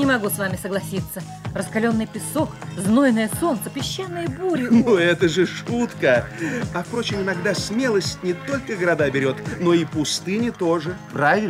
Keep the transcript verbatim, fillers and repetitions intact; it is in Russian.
не могу с вами согласиться. Раскаленный песок, знойное солнце, песчаные бури. Ну, это же шутка. А, впрочем, иногда смелость не только города берет, но и пустыни тоже. Правильно.